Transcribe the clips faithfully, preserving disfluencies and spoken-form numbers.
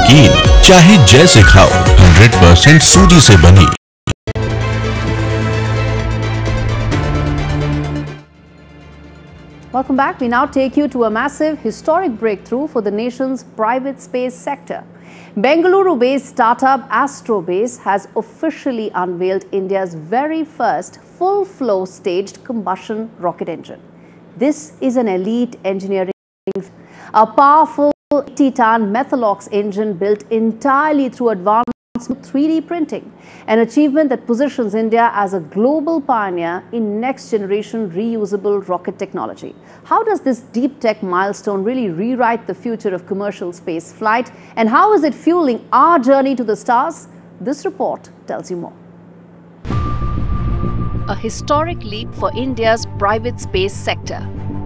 नमकीन चाहे जैसे खाओ, हंड्रेड परसेंट सूजी से बनी। Welcome back. We now take you to a massive historic breakthrough for the nation's private space sector. Bengaluru-based startup Astrobase has officially unveiled India's very first full-flow staged combustion rocket engine. This is an elite engineering, a powerful eighty ton Methalox engine built entirely through advanced three D printing, an achievement that positions India as a global pioneer in next-generation reusable rocket technology. How does this deep tech milestone really rewrite the future of commercial space flight, and how is it fueling our journey to the stars? This report tells you more. A historic leap for India's private space sector.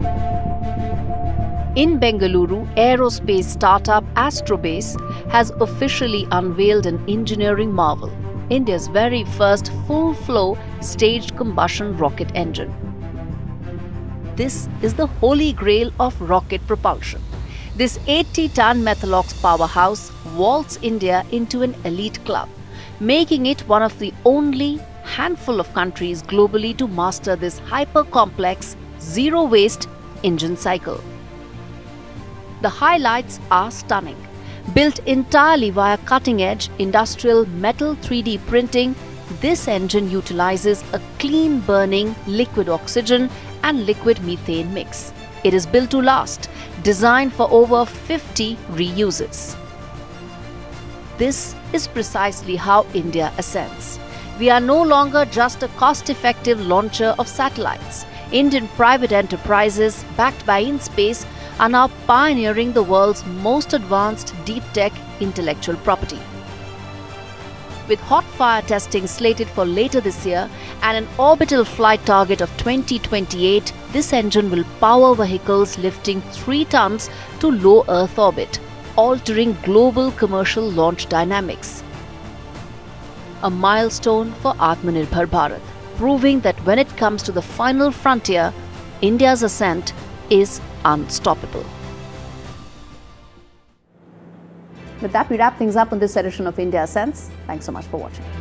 In Bengaluru, aerospace startup Astrobase has officially unveiled an engineering marvel, India's very first full-flow staged combustion rocket engine. This is the holy grail of rocket propulsion. This eighty ton Methalox powerhouse vaults India into an elite club, making it one of the only handful of countries globally to master this hyper-complex, zero-waste engine cycle. The highlights are stunning. Built entirely via cutting-edge industrial metal three D printing, this engine utilizes a clean-burning liquid oxygen and liquid methane mix. It is built to last, designed for over fifty reuses. This is precisely how India ascends. We are no longer just a cost-effective launcher of satellites. Indian private enterprises, backed by InSpace, are now pioneering the world's most advanced deep tech intellectual property. With hot fire testing slated for later this year and an orbital flight target of twenty twenty-eight, this engine will power vehicles lifting three tons to low Earth orbit, altering global commercial launch dynamics. A milestone for Atmanirbhar Bharat, proving that when it comes to the final frontier, India's ascent is unstoppable. With that, we wrap things up on this edition of India Ascends. Thanks so much for watching.